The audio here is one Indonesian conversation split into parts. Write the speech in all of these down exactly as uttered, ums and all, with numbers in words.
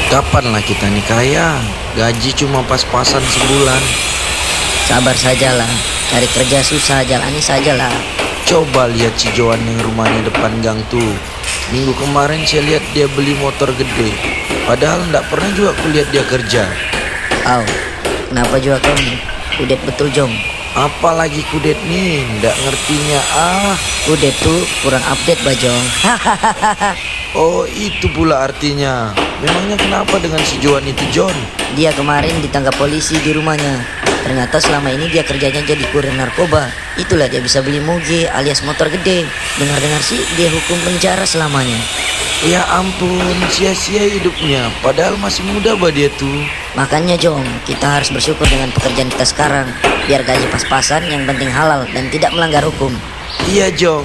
Kapan lah kita nikah ya? Gaji cuma pas-pasan sebulan. Sabar sajalah, cari kerja susah, jalani sajalah. Coba lihat si Joan yang rumahnya depan gang tuh. Minggu kemarin saya lihat dia beli motor gede. Padahal nggak pernah juga kulihat dia kerja. Au, kenapa juga kamu? Udet betul Jong. Apalagi kudet nih, nggak ngertinya ah. Udet tuh kurang update Bajong. Oh itu pula artinya. Memangnya kenapa dengan si Joan itu John? Dia kemarin ditangkap polisi di rumahnya. Ternyata selama ini dia kerjanya jadi kurir narkoba. Itulah dia bisa beli moge alias motor gede. Dengar-dengar sih dia hukum penjara selamanya. Ya ampun, sia-sia hidupnya. Padahal masih muda bah dia tuh. Makanya Jong, kita harus bersyukur dengan pekerjaan kita sekarang. Biar gaji pas-pasan, yang penting halal dan tidak melanggar hukum. Iya Jong.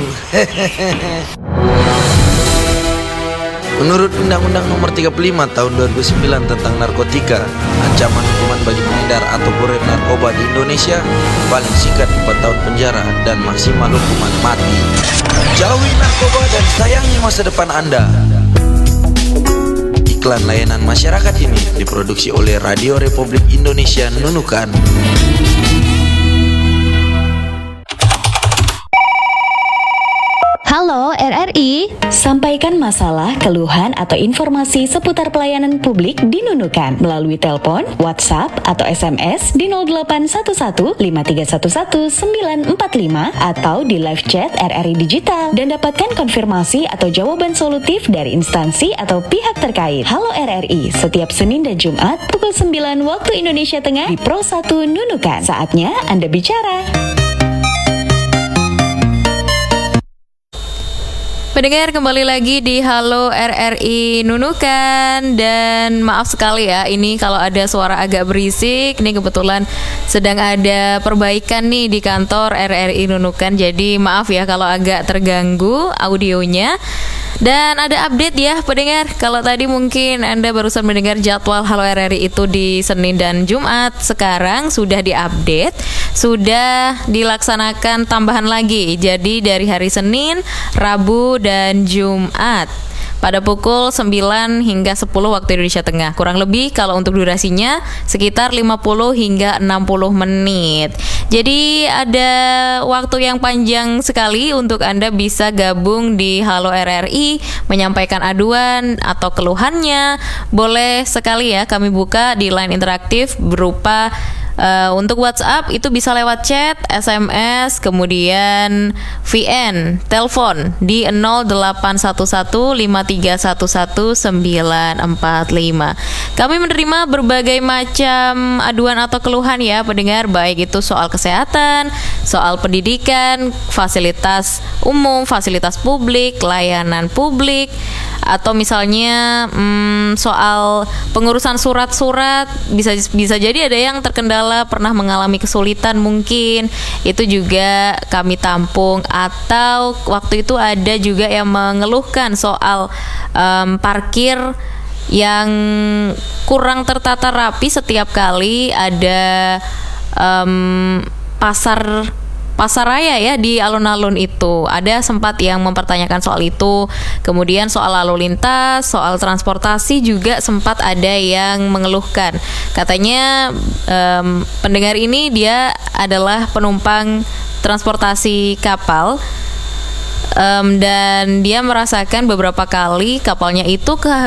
Menurut Undang-Undang Nomor tiga puluh lima Tahun dua ribu sembilan tentang narkotika, ancaman hukuman bagi pengedar atau kurir narkoba di Indonesia paling singkat empat tahun penjara dan maksimal hukuman mati. Jauhi narkoba dan sayangi masa depan Anda. Iklan layanan masyarakat ini diproduksi oleh Radio Republik Indonesia Nunukan. Halo R R I, sampaikan masalah, keluhan, atau informasi seputar pelayanan publik di Nunukan melalui telepon, WhatsApp, atau S M S di nol delapan satu satu lima tiga satu satu sembilan empat lima atau di live chat R R I Digital dan dapatkan konfirmasi atau jawaban solutif dari instansi atau pihak terkait. Halo R R I, setiap Senin dan Jumat pukul sembilan waktu Indonesia Tengah di Pro satu Nunukan. Saatnya Anda bicara. Pendengar, kembali lagi di Halo R R I Nunukan. Dan maaf sekali ya, ini kalau ada suara agak berisik. Ini kebetulan sedang ada perbaikan nih di kantor R R I Nunukan. Jadi maaf ya kalau agak terganggu audionya. Dan ada update ya pendengar. Kalau tadi mungkin Anda barusan mendengar jadwal Halo R R I itu di Senin dan Jumat, sekarang sudah diupdate, sudah dilaksanakan tambahan lagi. Jadi dari hari Senin, Rabu, dan Jumat pada pukul sembilan hingga sepuluh waktu Indonesia Tengah. Kurang lebih kalau untuk durasinya sekitar lima puluh hingga enam puluh menit. Jadi ada waktu yang panjang sekali untuk Anda bisa gabung di Halo R R I, menyampaikan aduan atau keluhannya. Boleh sekali ya kami buka di line interaktif berupa Uh, untuk WhatsApp itu bisa lewat chat, S M S, kemudian V N, telepon di nol delapan satu satu lima tiga satu satu sembilan empat lima. Kami menerima berbagai macam aduan atau keluhan ya pendengar, baik itu soal kesehatan, soal pendidikan, fasilitas umum, fasilitas publik, layanan publik, atau misalnya hmm, soal pengurusan surat-surat. Bisa bisa jadi ada yang terkendala pernah mengalami kesulitan, mungkin itu juga kami tampung. Atau waktu itu ada juga yang mengeluhkan soal um, parkir yang kurang tertata rapi setiap kali ada um, pasar Pasar raya ya di alun-alun itu. Ada sempat yang mempertanyakan soal itu. Kemudian soal lalu lintas, soal transportasi juga sempat ada yang mengeluhkan. Katanya um, pendengar ini dia adalah penumpang transportasi kapal. Um, dan dia merasakan beberapa kali kapalnya itu ke